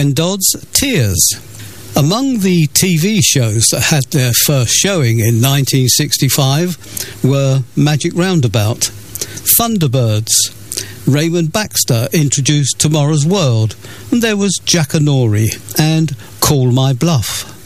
Ken Dodd's Tears. Among the TV shows that had their first showing in 1965 were Magic Roundabout, Thunderbirds, Raymond Baxter introduced Tomorrow's World, and there was Jackanory and Call My Bluff.